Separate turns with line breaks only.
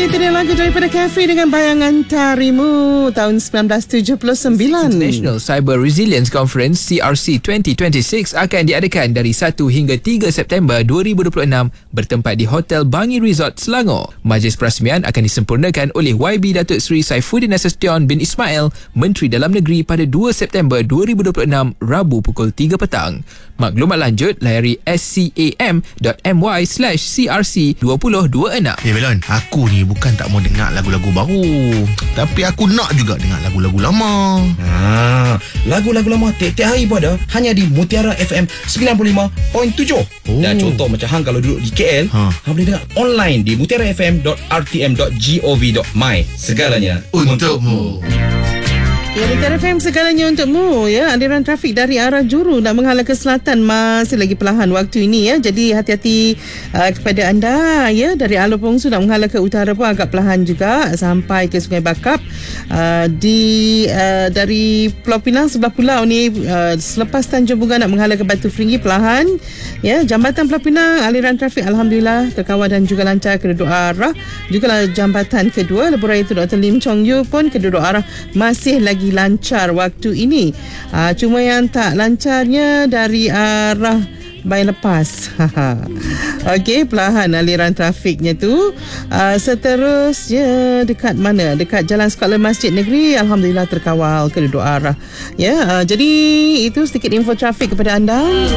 Itu dia lagu daripada Cafe dengan Bayangan Tarimu tahun 1979.
International Cyber Resilience Conference CRC 2026 akan diadakan dari 1 hingga 3 September 2026 bertempat di Hotel Bangi Resort Selangor. Majlis perasmian akan disempurnakan oleh YB Datuk Seri Saifuddin Nasution bin Ismail, Menteri Dalam Negeri pada 2 September 2026 Rabu pukul 3 petang. Maklumat lanjut layari scam.my/CRC2026.
Belon, aku ni bukan tak mau dengar lagu-lagu baru, tapi aku nak juga dengar lagu-lagu lama.
Lagu-lagu lama tiap-tiap hari pun ada, hanya di Mutiara FM 95.7. Dan contoh macam hang kalau duduk di KL, hang boleh dengar online di mutiarafm.rtm.gov.my. Segalanya untukmu.
Ya, Mutiara FM segalanya untukmu. Ya, aliran trafik dari arah Juru nak menghala ke selatan masih lagi perlahan waktu ini ya. Jadi hati-hati kepada anda ya, dari Alor Pongsu nak menghala ke utara pun agak perlahan juga sampai ke Sungai Bakap. Dari Pulau Pinang sebelah pulau ni selepas Tanjung Bunga nak menghala ke Batu Feringgi perlahan ya. Jambatan Pulau Pinang aliran trafik alhamdulillah terkawal dan juga lancar kedua arah. Jugalah jambatan kedua Lebuh Raya Dr. Lim Chong Yu pun kedua arah masih lagi lancar waktu ini. Cuma yang tak lancarnya dari arah Bayan Lepas. Okey, perlahan aliran trafiknya tu. Seterusnya dekat mana? Dekat Jalan Sekolah Masjid Negeri alhamdulillah terkawal kedua arah. Ya, jadi itu sedikit info trafik kepada anda.